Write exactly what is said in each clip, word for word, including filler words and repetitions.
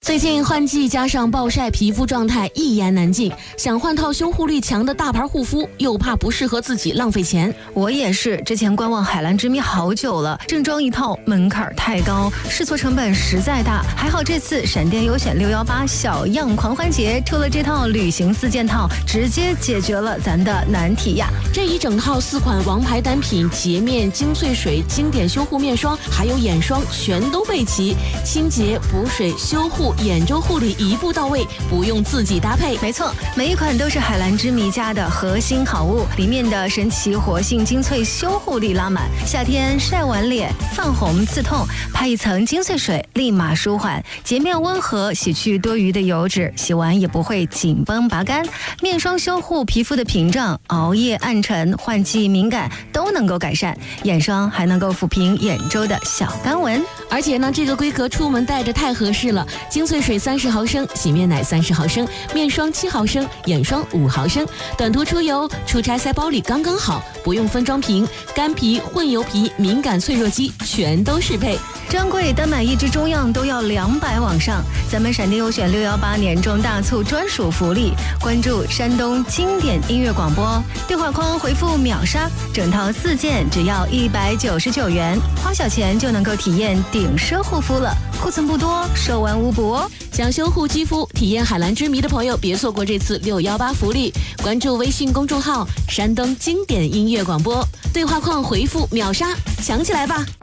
最近换季加上暴晒，皮肤状态一言难尽。想换套修护力强的大牌护肤，又怕不适合自己浪费钱。 我也是，之前观望海蓝之谜好久了，正装一套门槛太高，试错成本实在大。还好这次闪电优选六一八小样狂欢节出了这套旅行四件套，直接解决了咱的难题呀！ 这一整套四款王牌单品，洁面、精粹水、经典修护面霜，还有眼霜，全都备齐，清洁、补水、修护、眼周护理一步到位，不用自己搭配。 没错，每一款都是海蓝之谜家的核心好物，里面的神奇活性精粹修护力拉满，夏天晒完脸泛红刺痛，拍一层精粹水立马舒缓，洁面温和，洗去多余的油脂，洗完也不会紧绷拔干。面霜修护皮肤的屏障，熬夜暗沉、换季敏感都能够改善，眼霜还能够抚平眼周的小干纹。 而且呢，这个规格出门带着太合适了，精粹水三十毫升，洗面奶三十毫升，面霜七毫升，眼霜五毫升，短途出游出差塞包里刚刚好，不用分装瓶，干皮、混油皮、敏感脆弱肌全都适配。 专柜单买一支中样都要两百往上，咱们闪电优选六一八年中大促专属福利，关注山东经典音乐广播，对话框回复秒杀，整套四件只要一百九十九元，花小钱就能够体验顶奢护肤了，库存不多，售完无补哦。 想修护肌肤、体验海蓝之谜的朋友，别错过这次六一八福利，关注微信公众号山东经典音乐广播，对话框回复秒杀，抢起来吧。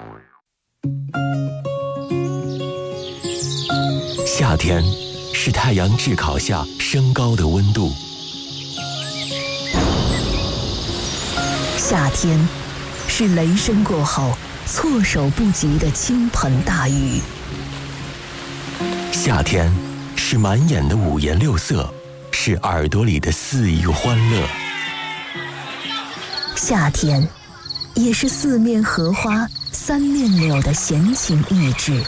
夏天是太阳炙烤下升高的温度， 夏天是雷声过后措手不及的倾盆大雨， 夏天是满眼的五颜六色，是耳朵里的肆意欢乐， 夏天也是四面荷花三面柳的闲情逸致，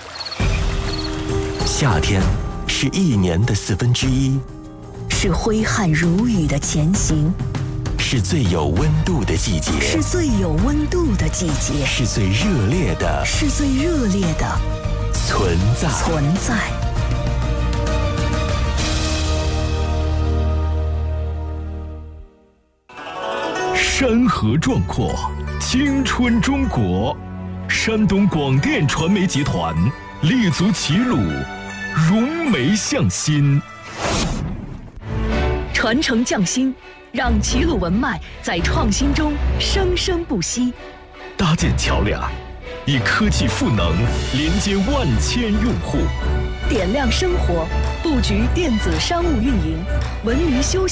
夏天是一年的四分之一， 是挥汗如雨的前行， 是最有温度的季节， 是最有温度的季节， 是最热烈的， 是最热烈的存在。 存在。 山河壮阔，青春中国，山东广电传媒集团立足齐鲁，融媒向心， 传承匠心，让齐鲁文脉在创新中生生不息。 搭建桥梁，以科技赋能连接万千用户， 点亮生活，布局电子商务运营，文旅休闲